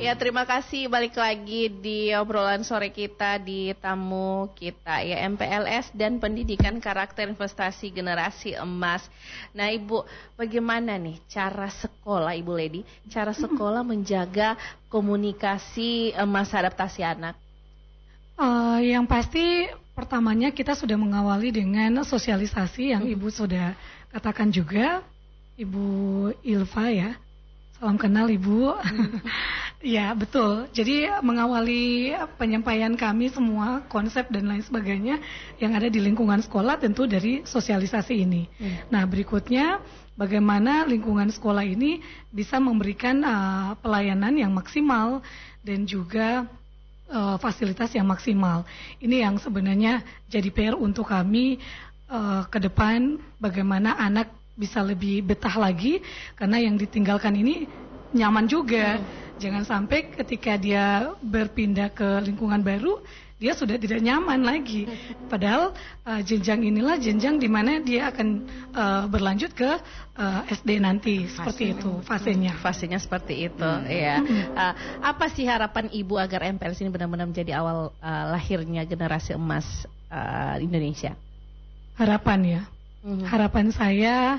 Ya, terima kasih balik lagi di obrolan sore kita di tamu kita ya, MPLS dan Pendidikan Karakter Investasi Generasi Emas. Nah, Ibu, bagaimana nih cara sekolah, Ibu Lady, cara sekolah menjaga komunikasi masa adaptasi anak? Yang pasti pertamanya kita sudah mengawali dengan sosialisasi yang Ibu sudah katakan juga, Ibu Ilva ya. Salam kenal Ibu. Ya, betul. Jadi mengawali penyampaian kami semua konsep dan lain sebagainya yang ada di lingkungan sekolah tentu dari sosialisasi ini. Nah, berikutnya bagaimana lingkungan sekolah ini bisa memberikan pelayanan yang maksimal dan juga fasilitas yang maksimal. Ini yang sebenarnya jadi PR untuk kami ke depan, bagaimana anak bisa lebih betah lagi, karena yang ditinggalkan ini nyaman juga. Jangan sampai ketika dia berpindah ke lingkungan baru, dia sudah tidak nyaman lagi. Padahal jenjang inilah jenjang di mana dia akan berlanjut ke SD nanti, seperti itu fasenya. Fasenya seperti itu, ya. Apa sih harapan Ibu agar MPLS ini benar-benar menjadi awal lahirnya generasi emas Indonesia? Harapan ya. Harapan saya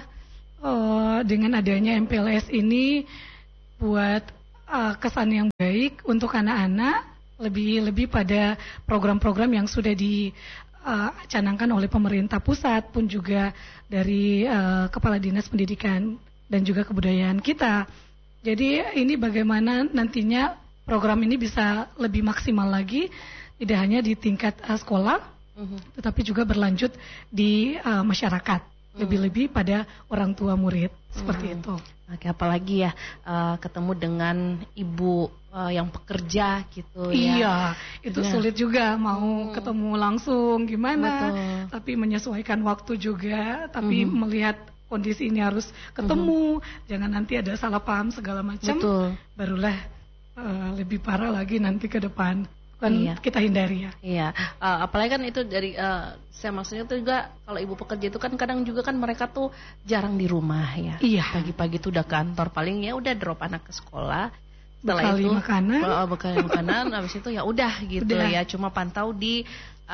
dengan adanya MPLS ini buat kesan yang baik untuk anak-anak, lebih pada program-program yang sudah dicanangkan oleh pemerintah pusat pun juga dari Kepala Dinas Pendidikan dan juga Kebudayaan kita. Jadi ini bagaimana nantinya program ini bisa lebih maksimal lagi, tidak hanya di tingkat sekolah, tetapi juga berlanjut di masyarakat, lebih-lebih pada orang tua murid, seperti itu. Oke, apalagi ya ketemu dengan ibu yang pekerja gitu ya. Iya, itu sulit juga mau ketemu langsung gimana. Betul. Tapi menyesuaikan waktu juga, tapi melihat kondisi ini harus ketemu, jangan nanti ada salah paham segala macam. Betul. Barulah lebih parah lagi nanti ke depan. Kan kita hindari ya. Iya, apalagi kan itu dari saya maksudnya tuh juga kalau ibu pekerja itu kan kadang juga kan mereka tuh jarang di rumah ya. Iya. Pagi-pagi tuh udah kantor, paling ya udah drop anak ke sekolah. Setelah bekali itu makanan, makanan, habis itu ya udah gitu ya, cuma pantau di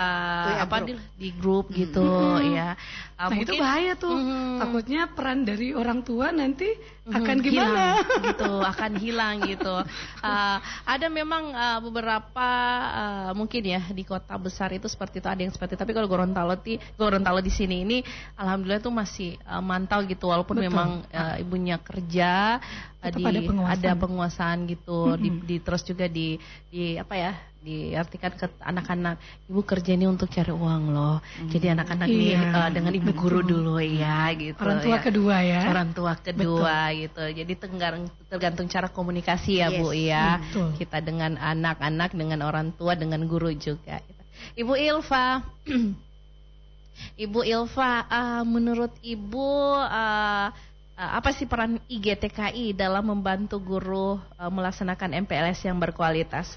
di grup gitu ya. Nah itu bahaya tuh, takutnya peran dari orang tua nanti akan gimana hilang, gitu, akan hilang gitu. Ada memang beberapa mungkin ya di kota besar itu seperti itu, ada yang seperti itu. Tapi kalau Gorontalo di sini ini alhamdulillah tuh masih mantau gitu, walaupun memang ibunya kerja ada penguasaan gitu, terus juga di apa ya, diartikan ke anak-anak, ibu kerja ini untuk cari uang loh. Jadi anak-anak ini dengan ibu guru dulu ya gitu. Orang tua kedua ya. Orang tua kedua gitu. Jadi tergantung cara komunikasi ya Bu ya. Betul. Kita dengan anak-anak, dengan orang tua, dengan guru juga. Ibu Ilva, Ibu Ilva, menurut Ibu apa sih peran IGTKI dalam membantu guru melaksanakan MPLS yang berkualitas?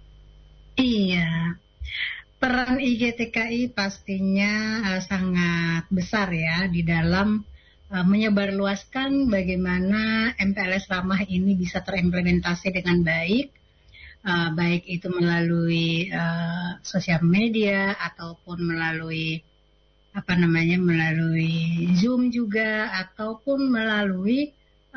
Iya, peran IGTKI pastinya sangat besar ya di dalam menyebarluaskan bagaimana MPLS ramah ini bisa terimplementasi dengan baik, baik itu melalui sosial media ataupun melalui melalui Zoom juga, ataupun melalui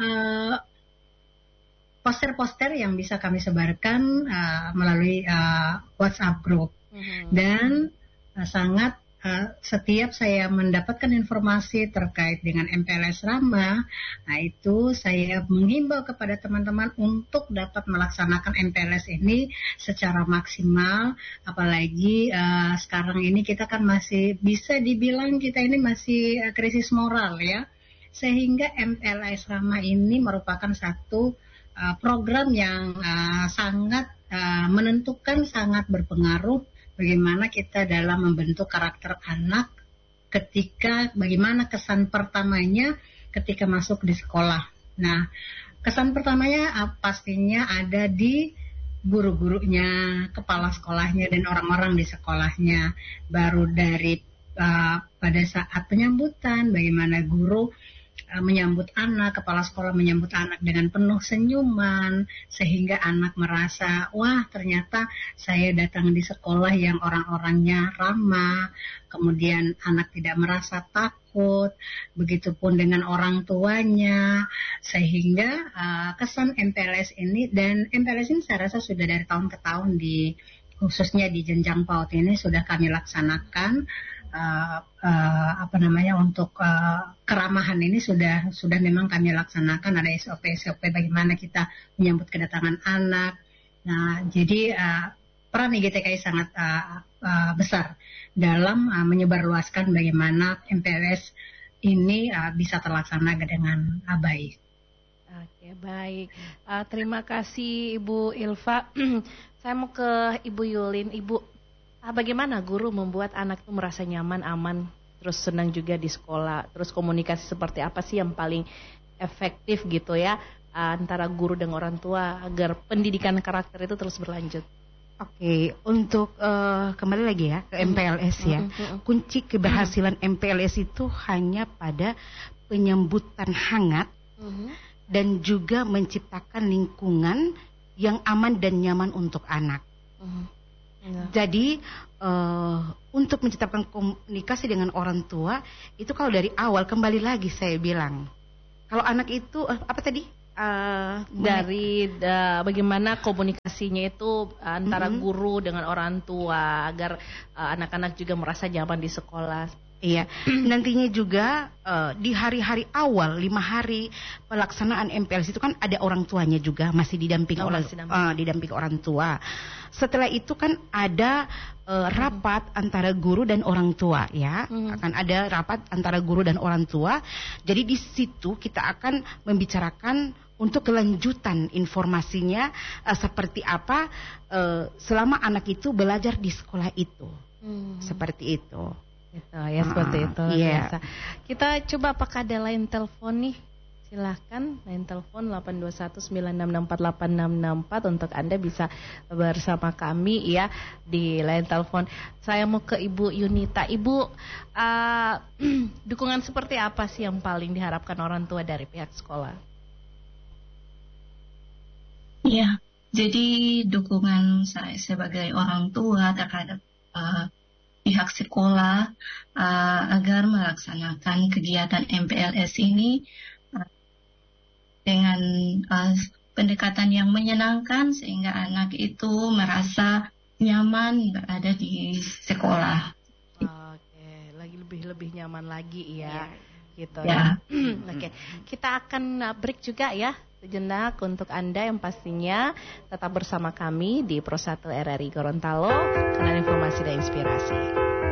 poster-poster yang bisa kami sebarkan melalui WhatsApp group. Dan sangat setiap saya mendapatkan informasi terkait dengan MPLS Ramah, nah itu saya menghimbau kepada teman-teman untuk dapat melaksanakan MPLS ini secara maksimal. Apalagi sekarang ini kita kan masih bisa dibilang kita ini masih krisis moral ya, sehingga MPLS Ramah ini merupakan satu program yang sangat menentukan, sangat berpengaruh bagaimana kita dalam membentuk karakter anak bagaimana kesan pertamanya ketika masuk di sekolah. Nah, kesan pertamanya pastinya ada di guru-gurunya, kepala sekolahnya, dan orang-orang di sekolahnya. Baru dari pada saat penyambutan, bagaimana guru menyambut anak, kepala sekolah menyambut anak dengan penuh senyuman, sehingga anak merasa, wah ternyata saya datang di sekolah yang orang-orangnya ramah, kemudian anak tidak merasa takut, begitupun dengan orang tuanya, sehingga kesan MPLS ini, dan MPLS ini saya rasa sudah dari tahun ke tahun khususnya di jenjang PAUD ini sudah kami laksanakan. Untuk keramahan ini sudah memang kami laksanakan, ada SOP bagaimana kita menyambut kedatangan anak. Nah, jadi peran IGTKI sangat besar dalam menyebarluaskan bagaimana MPLS ini bisa terlaksana dengan baik. Oke, baik. Terima kasih Ibu Ilva. Saya mau ke Ibu Yulin. Ibu, bagaimana guru membuat anak itu merasa nyaman, aman, terus senang juga di sekolah? Terus komunikasi seperti apa sih yang paling efektif gitu ya antara guru dan orang tua agar pendidikan karakter itu terus berlanjut? Oke, untuk kembali lagi ya ke MPLS ya. Kunci keberhasilan MPLS itu hanya pada penyambutan hangat dan juga menciptakan lingkungan yang aman dan nyaman untuk anak. Jadi untuk menciptakan komunikasi dengan orang tua itu kalau dari awal, kembali lagi saya bilang, kalau anak itu apa tadi? Bagaimana komunikasinya itu antara guru dengan orang tua agar anak-anak juga merasa nyaman di sekolah. Iya, nantinya juga di hari-hari awal 5 hari pelaksanaan MPLS itu kan ada orang tuanya juga, masih didampingi didampingi orang tua. Setelah itu kan ada rapat antara guru dan orang tua ya, akan ada rapat antara guru dan orang tua. Jadi di situ kita akan membicarakan untuk kelanjutan informasinya seperti apa selama anak itu belajar di sekolah itu, seperti itu. Gitu ya, seperti itu. Iya. Kita coba apakah ada line telepon nih? Silahkan, line telepon 82196648664 untuk Anda bisa bersama kami ya di line telepon. Saya mau ke Ibu Yunita. Ibu, dukungan seperti apa sih yang paling diharapkan orang tua dari pihak sekolah? Iya, jadi dukungan saya sebagai orang tua terhadap pihak sekolah agar melaksanakan kegiatan MPLS ini dengan pendekatan yang menyenangkan sehingga anak itu merasa nyaman berada di sekolah. Oke, lebih nyaman lagi ya, gitu ya. Oke, kita akan break juga ya sejenak untuk Anda yang pastinya tetap bersama kami di Pro 1 RRI Gorontalo, kanal informasi dan inspirasi.